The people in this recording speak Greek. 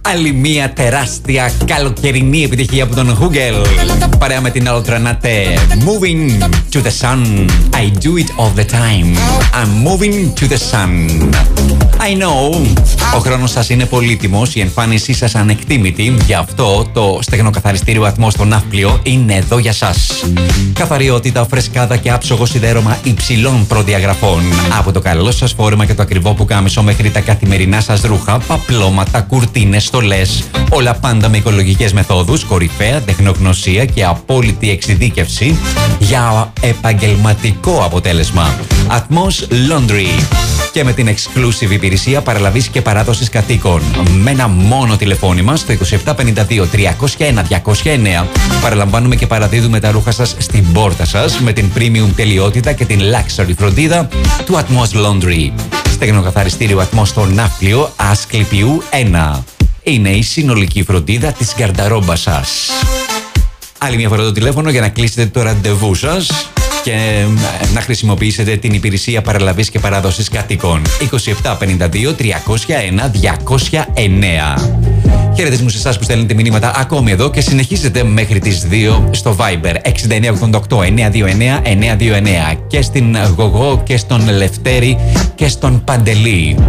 Άλλη μία τεράστια καλοκαιρινή επιτυχία από τον Google. Παρέα με την Altranate. Moving to the sun. I do it all the time. I'm moving to the sun. I know. Ο χρόνος σας είναι πολύτιμος, η εμφάνισή σας ανεκτήμητη. Γι' αυτό το στεγνοκαθαριστήριο Ατμός στο Ναύπλιο είναι εδώ για σας. Καθαριότητα, φρεσκάδα και άψογο σιδέρωμα υψηλών προδιαγραφών. Από το καλό σας φόρεμα και το ακριβό πουκάμισο μέχρι τα καθημερινά σας ρούχα, παπλώματα, κουρτίνες, στολές. Όλα πάντα με οικολογικές μεθόδους, κορυφαία τεχνογνωσία και απόλυτη εξειδίκευση για επαγγελματικό αποτέλεσμα. Ατμός Laundry. Και με την exclusive υπηρεσία παραλαβής και παράδοσης κατοίκων. Με ένα μόνο τηλεφώνημα στο 2752 301 209 παραλαμβάνουμε και παραδίδουμε τα ρούχα σας στην πόρτα σας με την premium τελειότητα και την luxury φροντίδα του Atmos Laundry. Στεγνοκαθαριστήριο Ατμός στο Ναύπλιο, Ασκληπιού 1. Είναι η συνολική φροντίδα της γκαρνταρόμπας σας. Άλλη μια φορά το τηλέφωνο για να κλείσετε το ραντεβού σας και να χρησιμοποιήσετε την υπηρεσία παραλαβής και παράδοσης κατοίκων. 2752 301 209. Χαιρετισμούς σε εσάς που στέλνετε μηνύματα ακόμη εδώ και συνεχίζετε μέχρι τις 2 στο Viber 6988 929 929 και στην Γογό και στον Λευτέρη και στον Παντελή.